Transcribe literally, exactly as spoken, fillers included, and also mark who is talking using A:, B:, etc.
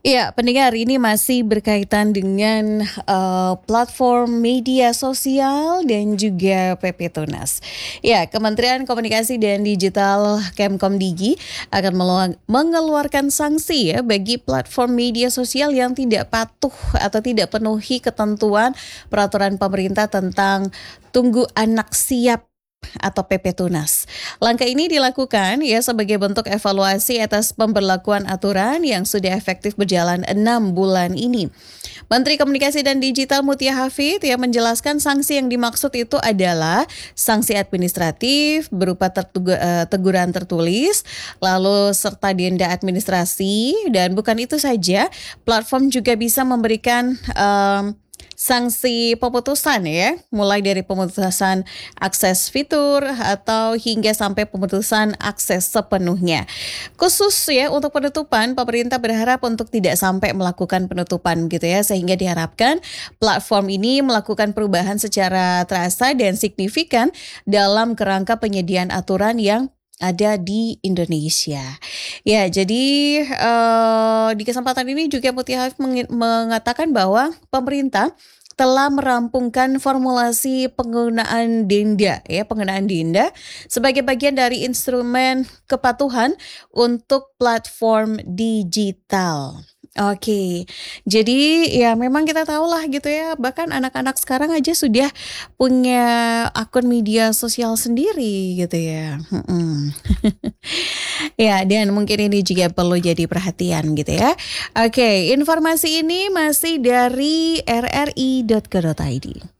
A: Iya, pendengar, ini masih berkaitan dengan eh, platform media sosial dan juga P P Tunas. Ya, Kementerian Komunikasi dan Digital Kemkomdigi akan melu- mengeluarkan sanksi ya bagi platform media sosial yang tidak patuh atau tidak penuhi ketentuan peraturan pemerintah tentang tunggu anak siap atau P P Tunas. Langkah ini dilakukan ya sebagai bentuk evaluasi atas pemberlakuan aturan yang sudah efektif berjalan enam bulan ini. Menteri Komunikasi dan Digital Mutia Hafid yang menjelaskan sanksi yang dimaksud itu adalah sanksi administratif berupa tertugu- eh, teguran tertulis, lalu serta denda administrasi, dan bukan itu saja, platform juga bisa memberikan em, sanksi pemutusan ya, mulai dari pemutusan akses fitur atau hingga sampai pemutusan akses sepenuhnya. Khusus ya untuk penutupan, pemerintah berharap untuk tidak sampai melakukan penutupan gitu ya, sehingga diharapkan platform ini melakukan perubahan secara terasa dan signifikan dalam kerangka penyediaan aturan yang ada di Indonesia. Ya, jadi eh, di kesempatan ini juga Mutia Hafid mengi- mengatakan bahwa pemerintah telah merampungkan formulasi penggunaan denda ya, penggunaan denda sebagai bagian dari instrumen kepatuhan untuk platform digital. Oke, jadi ya memang kita tahu lah gitu ya, bahkan anak-anak sekarang aja sudah punya akun media sosial sendiri gitu ya. Mm-mm. Ya, dan mungkin ini juga perlu jadi perhatian gitu ya. Oke, informasi ini masih dari r r i titik co titik i d.